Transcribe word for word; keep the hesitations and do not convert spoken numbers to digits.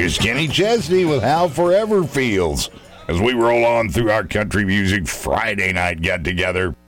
is Kenny Chesney with How Forever Feels as we roll on through our country music Friday night get-together.